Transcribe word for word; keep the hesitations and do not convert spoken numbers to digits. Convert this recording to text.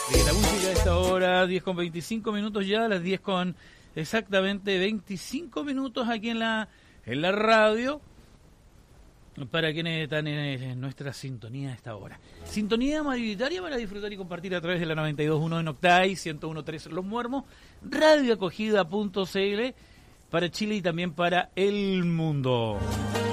de la música a esta hora, diez con veinticinco minutos ya, las diez con exactamente veinticinco minutos aquí en la, en la radio, para quienes están en nuestra sintonía a esta hora. Sintonía mayoritaria para disfrutar y compartir a través de la noventa y dos punto uno en Octay, ciento uno punto tres Los Muermos, radioacogida punto c l para Chile y también para el mundo.